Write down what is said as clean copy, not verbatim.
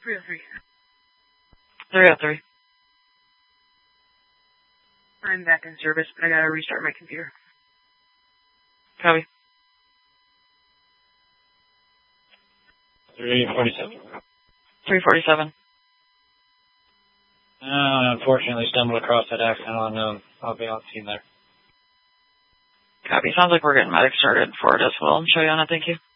303. 303. I'm back in service, but I gotta restart my computer. Copy. 347. 347. Unfortunately stumbled across that accident on, I'll be on scene there. Copy. Sounds like we're getting medics started for it as well. I'm sure you on it. Thank you.